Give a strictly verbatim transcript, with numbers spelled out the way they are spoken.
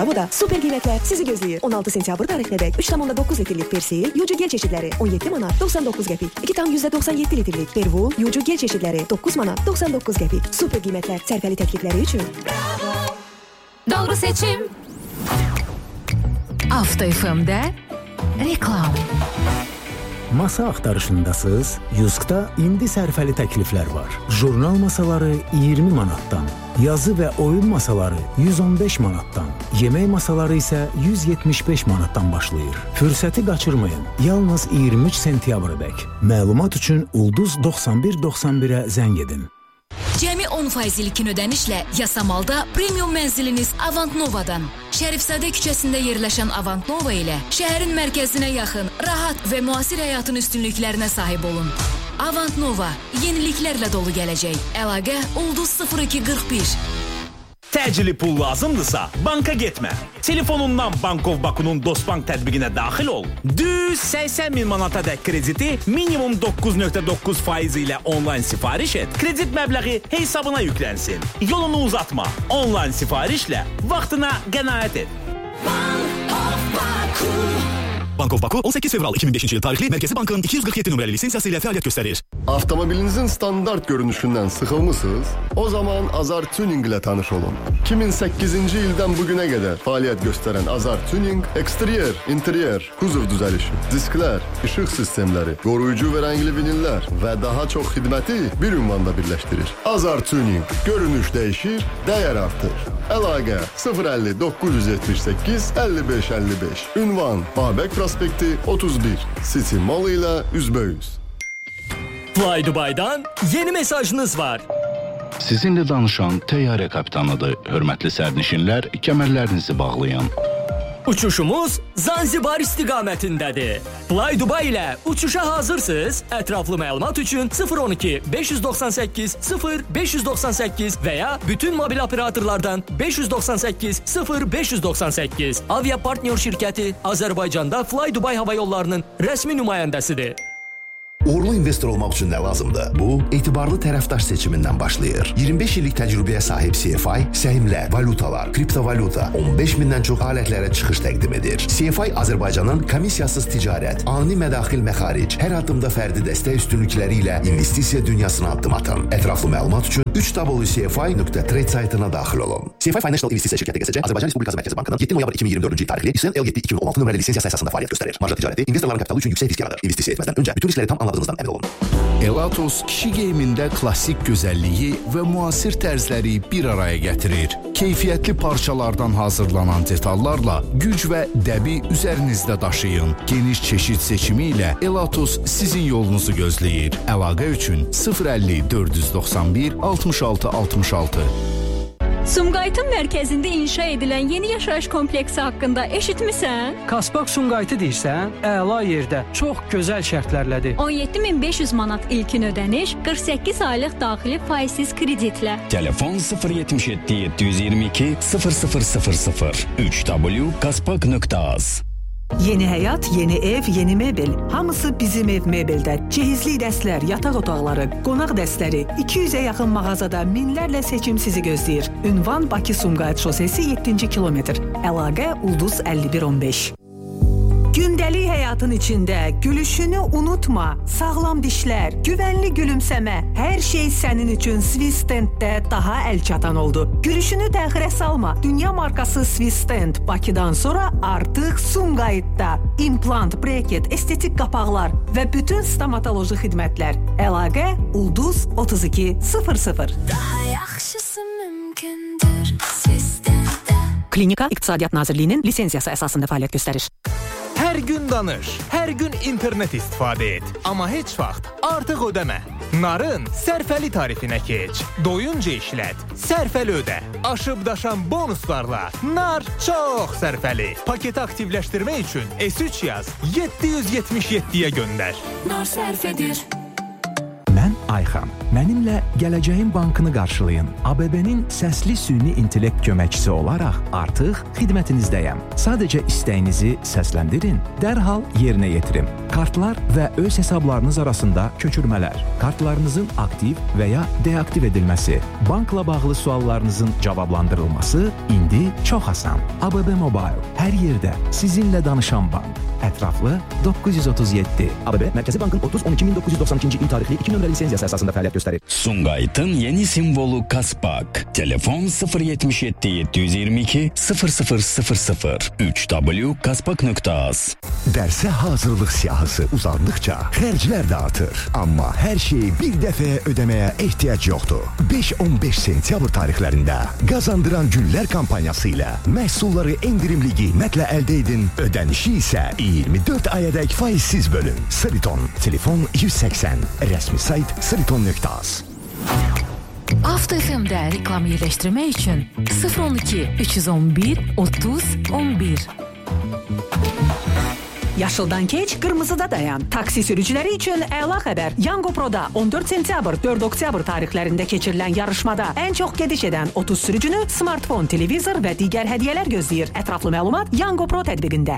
Bravo'da super qiymətlər sizi gözləyir. on altı sentyabr tarixinədək üç tam doqquz litrlik Persil, Yucu gel çeşidləri on yeddi manat doxsan doqquz qəpik. iki tam doxsan yeddi litrlik Pervul, Yucu gel çeşidləri doqquz manat doxsan doqquz qəpik. Super qiymətlər sərfəli təklifləri üçün. Bravo. Doğru seçim. Avto F M'də reklam. Masa axtarışındasınız? Yusk'da indi sərfəli təkliflər var. Jurnal masaları iyirmi manatdan, yazı və oyun masaları yüz on beş manatdan, yemək masaları isə yüz yetmiş beş manatdan başlayır. Fürsəti qaçırmayın. Yalnız iyirmi üç sentyabrdək. Məlumat üçün Ulduz doxsan bir doxsan birə zəng edin. Cəmi on faiz ilkin ödənişlə Yasamalda premium mənziliniz Avant Nova'dan. Şərifzadə küçəsində yerləşən Avant Nova ilə şəhərin mərkəzinə yaxın, rahat və müasir həyatın üstünlüklərinə sahib olun. Avant Nova yeniliklərlə dolu gələcək. Əlaqə Ulduz sıfır iki qırx bir. Təcili pul lazımdırsa banka getmə. Telefonundan Bankov Baku'nun Dostbank tətbiqinə daxil ol. Düz səksən min manata dək krediti minimum doqquz nöqtə doqquz faiz ilə onlayn sifariş et. Kredit məbləği hesabına yüklənsin. Yolunu uzatma. Onlayn sifarişlə vaxtına qənaət et. Bankov Baku. Bankov Baku on səkkiz fevral iki min beşinci il tarixli Mərkəzi Bankın iki yüz qırx yeddi nömrəli lisensiyası ilə fəaliyyət göstərir. Avtomobilinizin standart görünüşündən sıxılmısınız? O zaman Azar Tuning ilə tanış olun. iki min səkkizinci ildən bugünə qədər fəaliyyət göstərən Azar Tuning, eksteryer, interyer, kuzov düzəlişi, disklər, işıq sistemləri, qoruyucu və rəngli vinillər və daha çox xidməti bir ünvanda birləşdirir. Azar Tuning, görünüş dəyişir, dəyər artır. Əlaqə sıfır əlli doqquz yüz yetmiş səkkiz əlli beş əlli beş. Ünvan Babək Prospekti otuz bir. City Mall ilə üzbəüz. Fly Dubai'dan yeni mesajınız var. Sizinlə danışan təyyarə kapitanıdır. Hörmətli sərnişinlər, kəmərlərinizi bağlayın. Uçuşumuz Zanzibar istiqamətindədir. Fly Dubai ilə uçuşa hazırsınız? Ətraflı məlumat üçün sıfır on iki beş yüz doxsan səkkiz sıfır beş yüz doxsan səkkiz və ya bütün mobil operatorlardan beş yüz doxsan səkkiz sıfır beş yüz doxsan səkkiz. Avia Partnyor şirkəti Azərbaycanda Fly Dubai hava yollarının rəsmi nümayəndəsidir. Uğurlu investor olmaq üçün nə lazımdır? Bu, etibarlı tərəfdaş seçimindən başlayır. iyirmi beş illik təcrübəyə sahib C F I, səhmlər, valutalar, kriptovalyuta, on beş mindən çox alətlərə çıxış təqdim edir. C F I Azərbaycanın komissiyasız ticarət, ani mədaxil məxaric, hər addımda fərdi dəstək üstünlükləri ilə investisiya dünyasına addım atın. Ətraflı məlumat üçün üç w c f i nöqtə trade saytına daxil olun. C F I Financial İnvestisiya şirkəti G S C, Azərbaycan Respublikası Mərkəzi Bankının yeddi noyabr iki min iyirmi dördüncü il tarixli İSN L yeddi iki min on altı nömrəli lisensiyası əsasında fəaliyyət göstərir. Marja ticarəti investorların kapitalı üçün yüksək risk yaradır. İnvestisiya etməzdən öncə bütün riskləri tam anladığınızdan əmin olun. Elatos kişi geyimində klassik gözəlliyi və müasir tərzləri bir araya gətirir. Keyfiyyətli parçalardan hazırlanan detallarla güc və dəbi üzərinizdə daşıyın. Geniş çeşid seçimi ilə Elatos sizin yolunuzu gözləyir. Əlaqə üçün sıfır əlli dörd yüz doxsan bir altmış altı altmış altı. Sumqayıtın mərkəzində inşa edilən yeni yaşayış kompleksi haqqında eşitmisən? Kasbaq Sumqayıtı deyirsən, əla yerdə, çox gözəl şərtlərlədir. on yeddi min beş yüz manat ilkin ödəniş, qırx səkkiz aylıq daxili faizsiz kreditlə. Telefon sıfır yetmiş yeddi yeddi yüz iyirmi iki sıfır sıfır sıfır sıfır üç w kasbaq nöqtə az. Yeni həyat, yeni ev, yeni mebel. Hamısı bizim ev mebeldə. Cehizli dəstlər, yataq otaqları, qonaq dəstləri, iki yüzə yaxın mağazada minlərlə seçim sizi gözləyir. Ünvan Bakı Sumqayıt şosesi yeddinci kilometr. Əlaqə Ulduz əlli bir on beş. Gündəlik həyatın içində gülüşünü unutma. Sağlam dişlər, güvənli gülümsəmə. Hər şey sənin üçün Swissdentdə daha əlçatan oldu. Gülüşünü təxirə salma. Dünya markası Swissdent Bakıdan sonra artıq Sumqayıtda. İmplant, breket, estetik qapaqlar və bütün stomatoloji xidmətlər. Əlaqə Ulduz otuz iki sıfır sıfır. Daha yaxşısı mümkündür Swissdentdə. Klinika İqtisadiyyat Nazirliyinin lisensiyası əsasında fəaliyyət göstərir. Hər gün danış, hər gün internet istifadə et. Amma heç vaxt artıq ödəmə. Narın sərfəli tarifinə keç. Doyunca işlət, sərfəli ödə. Aşıb daşan bonuslarla nar çox sərfəli. Paketi aktivləşdirmək üçün S üç yaz, yeddi yüz yetmiş yeddiyə göndər. Nar sərf edir. Mən Ayxan. Mənimlə gələcəyin bankını qarşılayın. A B B-nin səsli süni intellekt köməkçisi olaraq artıq xidmətinizdəyəm. Sadəcə istəyinizi səsləndirin, dərhal yerinə yetirim. Kartlar və öz hesablarınız arasında köçürmələr, kartlarınızın aktiv və ya deaktiv edilməsi, bankla bağlı suallarınızın cavablandırılması indi çox asan. A B B Mobile hər yerdə sizinlə danışan bank. Ətraflı doqquz yüz otuz yeddi. A B B Mərkəzi Bankın otuz on iki min doqquz yüz doxsan ikinci il tarixli iki nömrəli lisenziyası əsasında fəaliyyət göstərir. Sumqayıtın yeni simvolu Kaspak. Telefon sıfır yetmiş yeddi yeddi yüz iyirmi iki sıfır sıfır sıfır sıfır üç w kaspak nöqtə az. Dərsə hazırlıq siyahısı uzandıqca xərclər də artır. Amma hər şeyi bir dəfəyə ödəməyə ehtiyac yoxdur. beş on beş sentyabr tarixlərində Qazandıran Günlər kampanyası ilə məhsulları endirimli qiymətlə əldə edin, ödənişi isə iyirmi dörd ayadək faizsiz bölün. Sriton, telefon yüz səksən, rəsmi sayt sriton nöqtə az. Avto F M-də reklam yerləşdirmək üçün sıfır on iki üç yüz on bir otuz on bir. Yaşıldan keç, qırmızıda dayan. Taksi sürücüləri üçün əla xəbər. Yango Pro'da on dörd sentyabr, dörd oktyabr tarixlərində keçirilən yarışmada ən çox gediş edən otuz sürücünü smartfon, televizor və digər hədiyyələr gözləyir. Ətraflı məlumat Yango Pro tətbiqində.